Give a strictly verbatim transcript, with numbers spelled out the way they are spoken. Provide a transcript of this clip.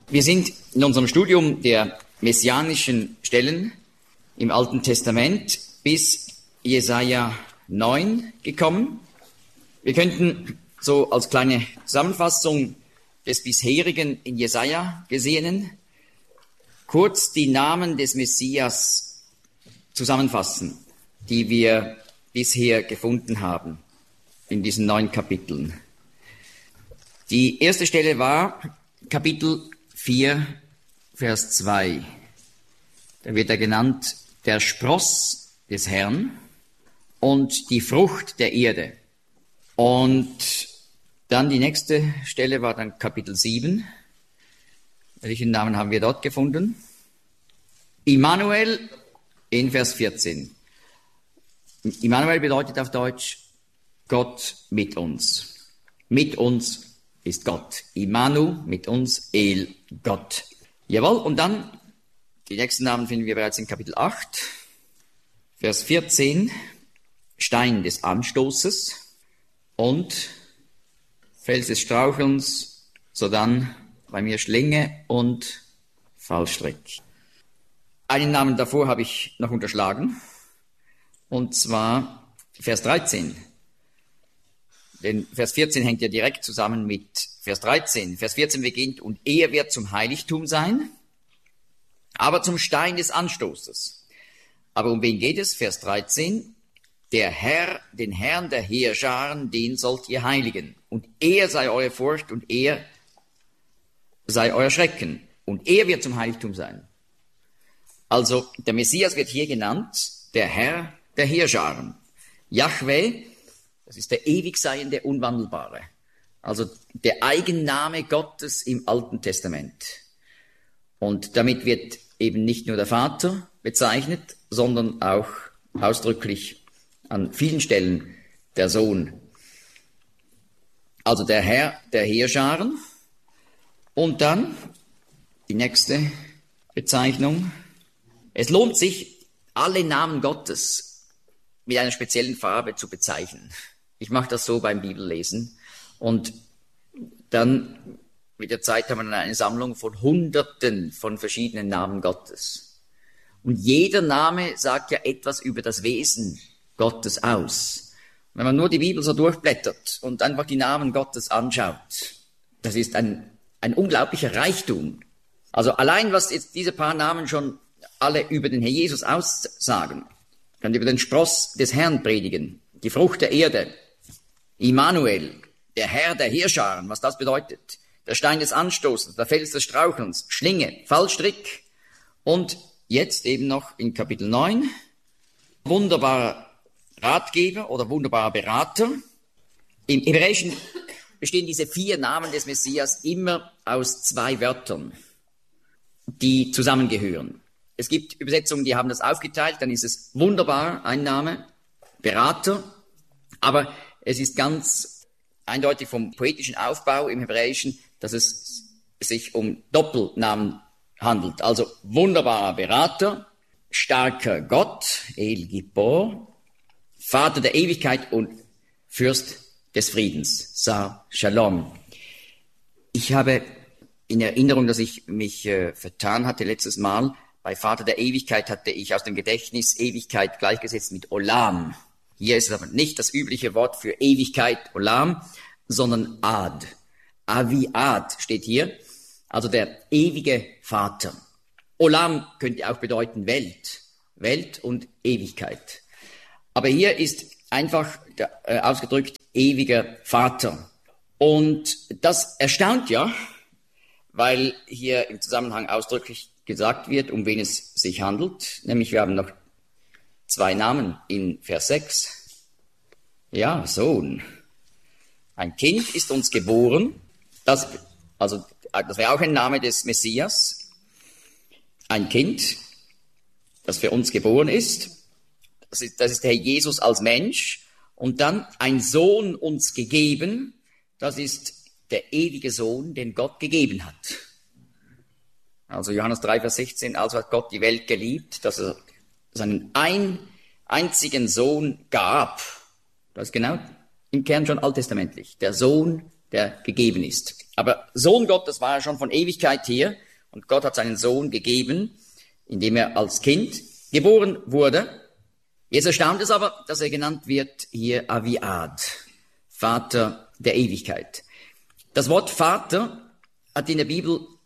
Wir sind in unserem Studium der messianischen Stellen im Alten Testament bis Jesaja neun gekommen. Wir könnten so als kleine Zusammenfassung des bisherigen in Jesaja Gesehenen kurz die Namen des Messias zusammenfassen, die wir bisher gefunden haben in diesen neun Kapiteln. Die erste Stelle war Kapitel vier, Vers zwei. Da wird er genannt, der Spross des Herrn und die Frucht der Erde. Und dann die nächste Stelle war dann Kapitel sieben. Welchen Namen haben wir dort gefunden? Immanuel in Vers vierzehn. Immanuel bedeutet auf Deutsch Gott mit uns. Mit uns ist Gott. Immanu, mit uns, El, Gott. Jawohl, und dann, die nächsten Namen finden wir bereits in Kapitel acht, Vers vierzehn, Stein des Anstoßes und Fels des Strauchelns, sodann bei mir Schlinge und Fallstrick. Einen Namen davor habe ich noch unterschlagen, und zwar Vers dreizehn. Denn Vers vierzehn hängt ja direkt zusammen mit Vers dreizehn. Vers vierzehn beginnt, und er wird zum Heiligtum sein, aber zum Stein des Anstoßes. Aber um wen geht es? Vers dreizehn. Der Herr, den Herrn der Heerscharen, den sollt ihr heiligen. Und er sei eure Furcht und er sei euer Schrecken. Und er wird zum Heiligtum sein. Also der Messias wird hier genannt, der Herr der Heerscharen. Jahwe, das ist der ewig Seiende, Unwandelbare. Also der Eigenname Gottes im Alten Testament. Und damit wird eben nicht nur der Vater bezeichnet, sondern auch ausdrücklich an vielen Stellen der Sohn. Also der Herr der Heerscharen. Und dann die nächste Bezeichnung. Es lohnt sich, alle Namen Gottes mit einer speziellen Farbe zu bezeichnen. Ich mache das so beim Bibellesen. Und dann mit der Zeit haben wir dann eine Sammlung von Hunderten von verschiedenen Namen Gottes. Und jeder Name sagt ja etwas über das Wesen Gottes aus. Wenn man nur die Bibel so durchblättert und einfach die Namen Gottes anschaut, das ist ein, ein unglaublicher Reichtum. Also allein, was jetzt diese paar Namen schon alle über den Herr Jesus aussagen, kann über den Spross des Herrn predigen, die Frucht der Erde, Immanuel, der Herr der Heerscharen, was das bedeutet, der Stein des Anstoßes, der Fels des Strauchelns, Schlinge, Fallstrick und jetzt eben noch in Kapitel neun, wunderbarer Ratgeber oder wunderbarer Berater. Im Hebräischen bestehen diese vier Namen des Messias immer aus zwei Wörtern, die zusammengehören. Es gibt Übersetzungen, die haben das aufgeteilt, dann ist es wunderbar, ein Name, Berater, aber es ist ganz eindeutig vom poetischen Aufbau im Hebräischen, dass es sich um Doppelnamen handelt. Also wunderbarer Berater, starker Gott, El Gibor, Vater der Ewigkeit und Fürst des Friedens, Sar Shalom. Ich habe in Erinnerung, dass ich mich äh, vertan hatte letztes Mal. Bei Vater der Ewigkeit hatte ich aus dem Gedächtnis Ewigkeit gleichgesetzt mit Olam. Hier ist es aber nicht das übliche Wort für Ewigkeit, Olam, sondern Ad. Aviad steht hier, also der ewige Vater. Olam könnte auch bedeuten Welt, Welt und Ewigkeit. Aber hier ist einfach äh, ausgedrückt ewiger Vater. Und das erstaunt ja, weil hier im Zusammenhang ausdrücklich gesagt wird, um wen es sich handelt. Nämlich wir haben noch zwei Namen in Vers sechs. Ja, Sohn. Ein Kind ist uns geboren. Das, also, das wäre auch ein Name des Messias. Ein Kind, das für uns geboren ist. Das ist, das ist der Herr Jesus als Mensch. Und dann ein Sohn uns gegeben. Das ist der ewige Sohn, den Gott gegeben hat. Also Johannes drei, Vers sechzehn, also hat Gott die Welt geliebt, dass er seinen ein, einzigen Sohn gab. Das ist genau im Kern schon alttestamentlich. Der Sohn, der gegeben ist. Aber Sohn Gottes war er schon von Ewigkeit her und Gott hat seinen Sohn gegeben, indem er als Kind geboren wurde. Jetzt erstaunt es aber, dass er genannt wird hier Aviad, Vater der Ewigkeit. Das Wort Vater hat in der Bibel